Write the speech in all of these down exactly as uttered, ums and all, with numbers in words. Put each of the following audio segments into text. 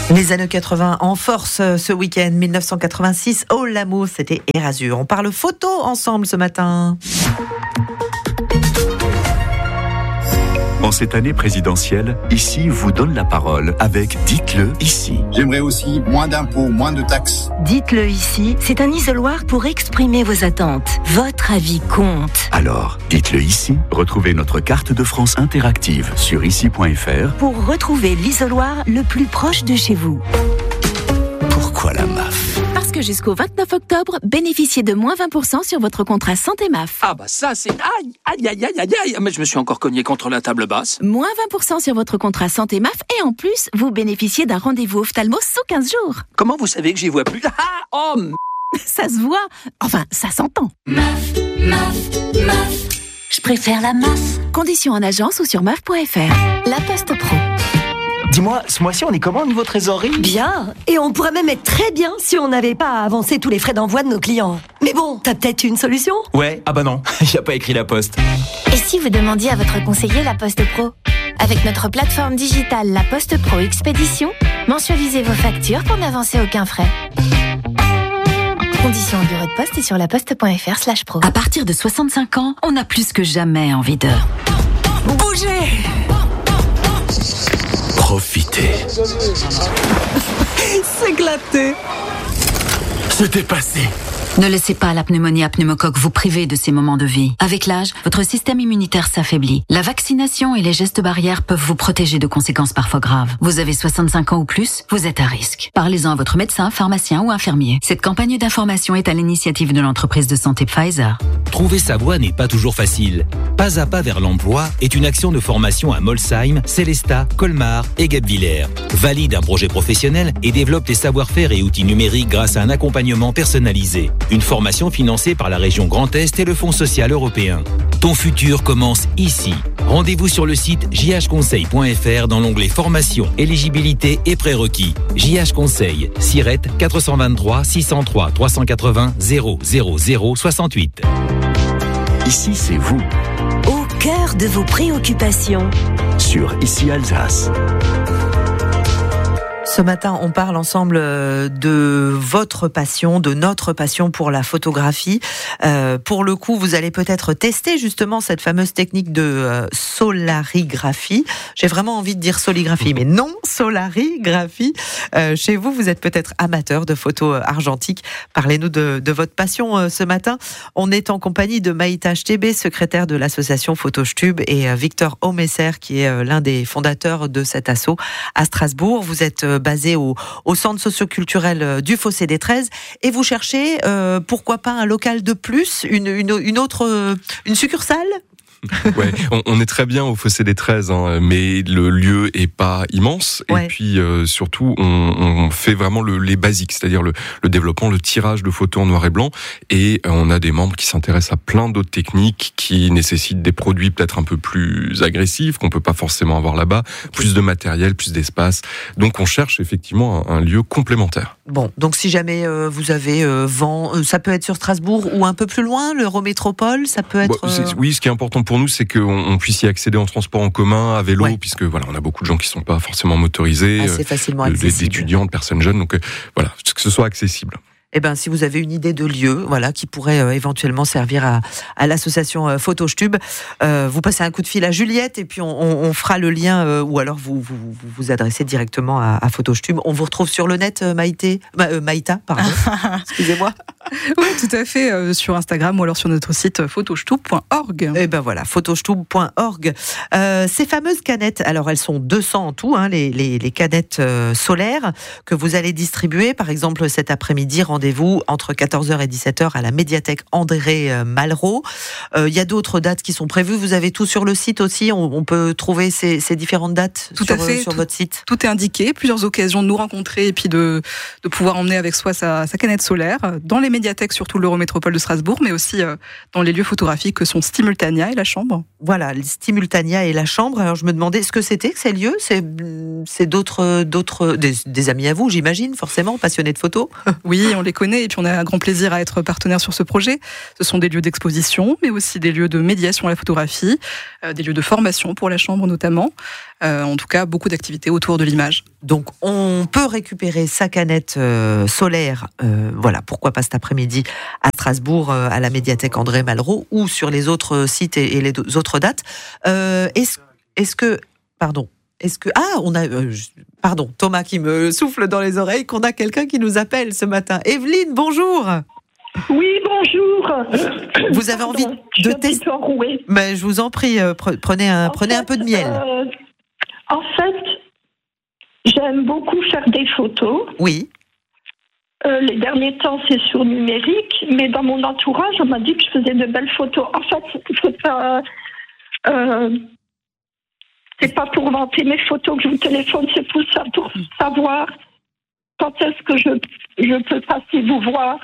Les années quatre-vingts en force ce week-end, dix-neuf cent quatre-vingt-six, oh l'amour, c'était Erasure. On parle photo ensemble ce matin. En cette année présidentielle, Ici vous donne la parole avec Dites-le ici. J'aimerais aussi moins d'impôts, moins de taxes. Dites-le ici, c'est un isoloir pour exprimer vos attentes. Votre avis compte. Alors, dites-le ici. Retrouvez notre carte de France interactive sur ici point f r pour retrouver l'isoloir le plus proche de chez vous. Pourquoi la M A F ? Parce que jusqu'au vingt-neuf octobre, bénéficiez de moins vingt pour cent sur votre contrat santé M A F. Ah bah ça c'est... Aïe, aïe, aïe, aïe, aïe, aïe. Mais je me suis encore cogné contre la table basse. Moins vingt pour cent sur votre contrat santé M A F et en plus, vous bénéficiez d'un rendez-vous ophtalmo sous quinze jours. Comment vous savez que j'y vois plus? Ah, oh m... Ça se voit. Enfin, ça s'entend. M A F, M A F, M A F. Je préfère la M A F. Conditions en agence ou sur M A F point F R. La Poste Pro. Dis-moi, ce mois-ci, on est comment au niveau trésorerie ? Bien. Et on pourrait même être très bien si on n'avait pas à avancer tous les frais d'envoi de nos clients. Mais bon, t'as peut-être une solution ? Ouais, ah bah non, il n'y a pas écrit la Poste. Et si vous demandiez à votre conseiller la Poste Pro ? Avec notre plateforme digitale La Poste Pro Expédition, mensualisez vos factures pour n'avancer aucun frais. Conditions au bureau de poste et sur laposte point f r slash pro. À partir de soixante-cinq ans, on a plus que jamais envie de bouger. Profitez. S'éclater. Se dépasser. Ne laissez pas la pneumonie à pneumocoque vous priver de ces moments de vie. Avec l'âge, votre système immunitaire s'affaiblit. La vaccination et les gestes barrières peuvent vous protéger de conséquences parfois graves. Vous avez soixante-cinq ans ou plus, vous êtes à risque. Parlez-en à votre médecin, pharmacien ou infirmier. Cette campagne d'information est à l'initiative de l'entreprise de santé Pfizer. Trouver sa voie n'est pas toujours facile. Pas à pas vers l'emploi est une action de formation à Molsheim, Célestat, Colmar et Guebwiller. Valide un projet professionnel et développe tes savoir-faire et outils numériques grâce à un accompagnement personnalisé. Une formation financée par la région Grand Est et le Fonds social européen. Ton futur commence ici. Rendez-vous sur le site j h conseil point f r dans l'onglet formation, éligibilité et prérequis. J H Conseil, Siret quatre cent vingt-trois six cent trois trois cent quatre-vingts zéro zéro zéro soixante-huit. Ici, c'est vous. Au cœur de vos préoccupations. Sur Ici Alsace. Ce matin, on parle ensemble de votre passion, de notre passion pour la photographie. Euh, pour le coup, vous allez peut-être tester justement cette fameuse technique de euh, solarigraphie. J'ai vraiment envie de dire soligraphie, mais non, solarigraphie. Euh, chez vous, vous êtes peut-être amateur de photos argentiques. Parlez-nous de, de votre passion euh, ce matin. On est en compagnie de Maïta Chtébé, secrétaire de l'association Photostube, et euh, Victor Omesser, qui est euh, l'un des fondateurs de cet asso à Strasbourg. Vous êtes euh, basé au, au centre socioculturel du Fossé des treize, et vous cherchez, euh, pourquoi pas un local de plus, une, une, une autre, une succursale ? Ouais, on, on est très bien au Fossé des treize, hein, mais le lieu est pas immense. Ouais. Et puis euh, surtout, on, on fait vraiment le, les basiques, c'est-à-dire le, le développement, le tirage de photos en noir et blanc. Et euh, on a des membres qui s'intéressent à plein d'autres techniques qui nécessitent des produits peut-être un peu plus agressifs qu'on peut pas forcément avoir là-bas, plus de matériel, plus d'espace. Donc on cherche effectivement un, un lieu complémentaire. Bon, donc si jamais euh, vous avez euh, vent, euh, ça peut être sur Strasbourg ou un peu plus loin, l'Eurométropole, ça peut être. Euh... Bon, oui, ce qui est important pour nous, c'est qu'on on puisse y accéder en transport en commun, à vélo, ouais. puisque voilà, on a beaucoup de gens qui sont pas forcément motorisés, assez facilement accessible, d'étudiants, de personnes jeunes, donc euh, voilà, que ce soit accessible. Eh ben, si vous avez une idée de lieu, voilà, qui pourrait euh, éventuellement servir à, à l'association euh, Photostube, euh, vous passez un coup de fil à Juliette et puis on, on, on fera le lien, euh, ou alors vous vous, vous vous adressez directement à, à Photostube. On vous retrouve sur le net, euh, Maïté, Ma, euh, Maïta, pardon. Excusez-moi. Oui, tout à fait, euh, sur Instagram ou alors sur notre site photostube point org. Eh ben voilà, photostube point org. Euh, ces fameuses canettes, alors elles sont deux cents en tout, hein, les, les, les canettes euh, solaires que vous allez distribuer, par exemple cet après-midi, rendez-vous entre quatorze heures et dix-sept heures à la médiathèque André Malraux. Il euh, y a d'autres dates qui sont prévues, vous avez tout sur le site aussi, on, on peut trouver ces, ces différentes dates tout sur, à fait, sur tout, votre site. Tout est indiqué, plusieurs occasions de nous rencontrer et puis de, de pouvoir emmener avec soi sa, sa canette solaire dans les médiathèques, surtout l'Eurométropole de Strasbourg, mais aussi euh, dans les lieux photographiques que sont Stimultania et la Chambre. Voilà, Stimultania et la Chambre. Alors je me demandais ce que c'était que ces lieux. C'est, c'est d'autres, d'autres des, des amis à vous, j'imagine, forcément, passionnés de photos. Oui, on les connaît et puis on a un grand plaisir à être partenaire sur ce projet. Ce sont des lieux d'exposition, mais aussi des lieux de médiation à la photographie, euh, des lieux de formation pour la chambre notamment. Euh, en tout cas, beaucoup d'activités autour de l'image. Donc, on peut récupérer sa canette euh, solaire, euh, voilà, pourquoi pas cet après-midi à Strasbourg, euh, à la médiathèque André Malraux, ou sur les autres sites et, et les deux, autres dates. Euh, est-ce, est-ce que, pardon, est-ce que, ah, on a, euh, pardon, Thomas qui me souffle dans les oreilles, qu'on a quelqu'un qui nous appelle ce matin. Evelyne, bonjour. Oui, bonjour. Vous avez envie Pardon, de tester? Mais je vous en prie, euh, prenez un, prenez fait, un peu de miel. Euh, en fait, j'aime beaucoup faire des photos. Oui. Euh, les derniers temps, c'est sur numérique, mais dans mon entourage, on m'a dit que je faisais de belles photos. En fait, il faut pas. Euh, c'est pas pour vanter mes photos que je vous téléphone, c'est pour, ça, pour savoir quand est-ce que je, je peux passer vous voir.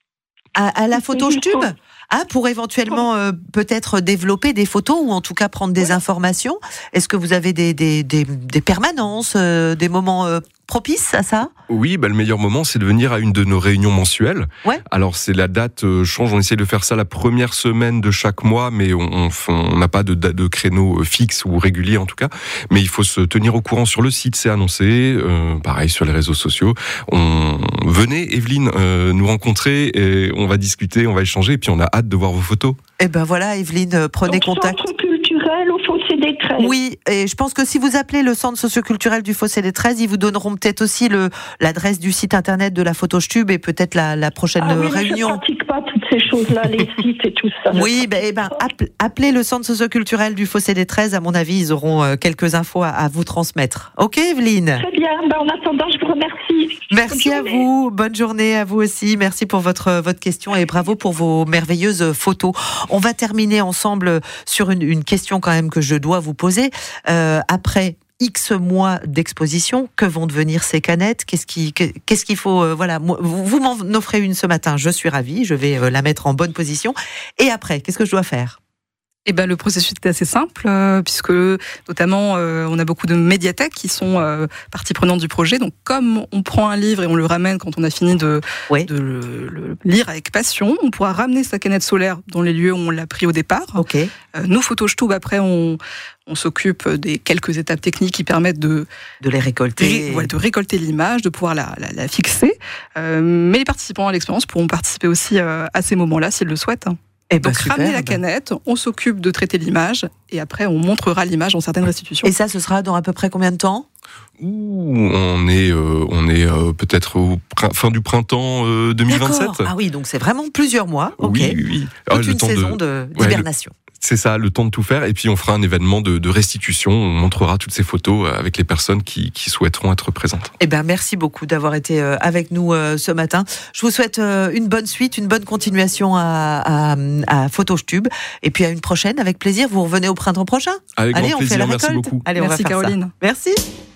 À, à la PhotoStube ? Ah, pour éventuellement euh, peut-être développer des photos ou en tout cas prendre des ouais. informations. Est-ce que vous avez des, des, des, des permanences, euh, des moments euh, propices à ça ? Oui, bah, le meilleur moment, c'est de venir à une de nos réunions mensuelles. Ouais. Alors, c'est la date euh, change. On essaie de faire ça la première semaine de chaque mois, mais on n'a pas de, de créneau fixe ou régulier en tout cas. Mais il faut se tenir au courant sur le site, c'est annoncé. Euh, pareil sur les réseaux sociaux. On venez, Evelyne, euh, nous rencontrer et on va discuter, on va échanger. Et puis on a hâte de voir vos photos. Eh ben voilà, Evelyne, prenez Donc, contact. Centre culturel au Fossé des treize. Oui, et je pense que si vous appelez le centre socioculturel du Fossé des treize, ils vous donneront peut-être aussi le, l'adresse du site internet de la PhotoStube et peut-être la, la prochaine ah oui, réunion. Je ne pratique pas toutes ces choses-là, les sites et tout ça. Oui, ben, eh ben appelez le centre socioculturel du Fossé des treize. À mon avis, ils auront euh, quelques infos à, à vous transmettre. Ok, Evelyne ? Très bien. Ben, en attendant, je vous remercie. Merci à vous. Bonne journée à vous aussi. Merci pour votre, votre question et bravo pour vos merveilleuses photos. On va terminer ensemble sur une, une question quand même que je dois vous poser. Euh, après X mois d'exposition, que vont devenir ces canettes ? Qu'est-ce qui, qu'est-ce qu'il faut euh, Voilà, vous, vous m'en offrez une ce matin. Je suis ravie. Je vais euh, la mettre en bonne position. Et après, qu'est-ce que je dois faire ? Eh ben, le processus est assez simple, euh, puisque notamment euh, on a beaucoup de médiathèques qui sont euh, partie prenante du projet. Donc comme on prend un livre et on le ramène quand on a fini de, oui. de le, le lire avec passion, on pourra ramener sa canette solaire dans les lieux où on l'a pris au départ. Okay. Euh, nous, PhotoStube, après, on, on s'occupe des quelques étapes techniques qui permettent de, de les récolter, ré, ouais, de récolter l'image, de pouvoir la, la, la fixer. Euh, mais les participants à l'expérience pourront participer aussi euh, à ces moments-là s'ils le souhaitent. Eh ben, Donc super, ramener la canette, on s'occupe de traiter l'image et après on montrera l'image dans certaines restitutions. Et ça, ce sera dans à peu près combien de temps ? Ouh, on est, euh, on est euh, peut-être au pr- fin du printemps euh, deux mille vingt-sept. D'accord. Ah oui, donc c'est vraiment plusieurs mois. Okay. Oui, oui, oui. Toute ah, une saison de, de, d'hibernation. Ouais, le... C'est ça, le temps de tout faire. Et puis, on fera un événement de, de restitution. On montrera toutes ces photos avec les personnes qui, qui souhaiteront être présentes. Eh ben, merci beaucoup d'avoir été avec nous ce matin. Je vous souhaite une bonne suite, une bonne continuation à, à, à PhotoStube. Et puis, à une prochaine, avec plaisir. Vous revenez au printemps prochain. Avec Allez, grand on plaisir. fait la Merci récolte. beaucoup. Allez, merci, on va faire Caroline. Ça. Merci.